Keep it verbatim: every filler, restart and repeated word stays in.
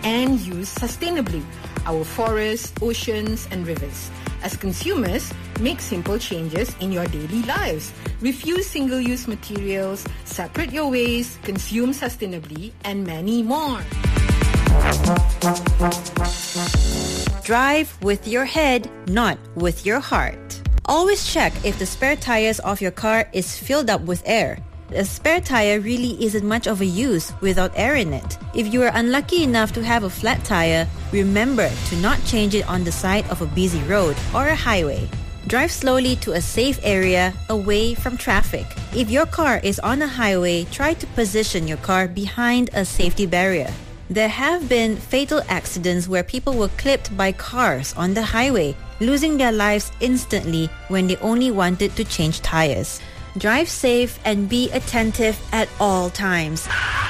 and use sustainably our forests, oceans, and rivers. As consumers, make simple changes in your daily lives. Refuse single-use materials, separate your waste, consume sustainably, and many more. Drive with your head, not with your heart. Always check if the spare tires of your car is filled up with air. A spare tire really isn't much of a use without air in it. If you are unlucky enough to have a flat tire, remember to not change it on the side of a busy road or a highway. Drive slowly to a safe area away from traffic. If your car is on a highway, try to position your car behind a safety barrier. There have been fatal accidents where people were clipped by cars on the highway, losing their lives instantly when they only wanted to change tires. Drive safe and be attentive at all times.